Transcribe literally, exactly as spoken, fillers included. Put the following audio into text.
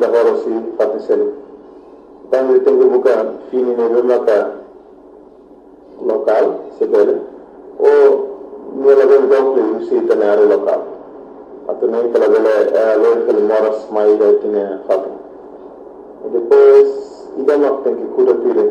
da hora si fatisel tanto tenho buka fini ne remata local sebele o nela ben doble usi tanare local atau nem pela bela loja que moras mais já tinha falta e depois ida não tem que cuidar dele